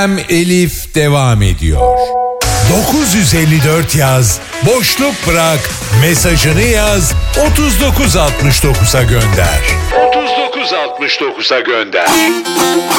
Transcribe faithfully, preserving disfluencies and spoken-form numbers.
Elif devam ediyor. dokuz yüz elli dört yaz, boşluk bırak, mesajını yaz, otuz dokuz altmış dokuza gönder. otuz dokuz altmış dokuza gönder.